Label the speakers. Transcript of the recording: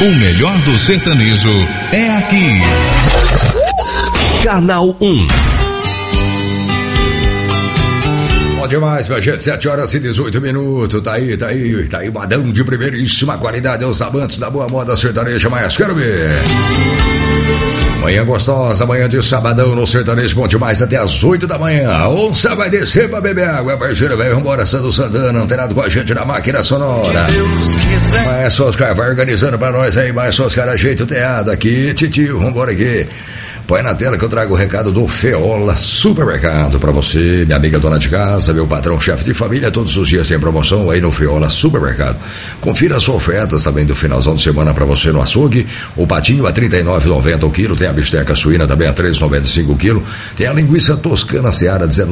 Speaker 1: O melhor do sertanejo é aqui. Canal 1.
Speaker 2: Bom demais, minha gente, 7h18. Tá aí, badão de primeiríssima qualidade aos amantes da boa moda sertaneja, mas quero ver. Manhã gostosa, manhã de sabadão no sertanejo, bom demais, até as 8 da manhã. A onça vai descer pra beber água, parceiro, velho, vambora, Santo Santana, antenado com a gente na máquina sonora. Maestro Oscar vai organizando pra nós aí, Maestro Oscar, ajeita o teado aqui, titio, vambora aqui. Põe na tela que eu trago o recado do Feola Supermercado pra você, minha amiga dona de casa, meu patrão, chefe de família, todos os dias tem promoção aí no Feola Supermercado. Confira as ofertas também do finalzão de semana pra você no açougue. O patinho a R$ 39,90 o quilo, tem a bisteca suína também a R$ 3,95 o quilo, tem a linguiça toscana Seara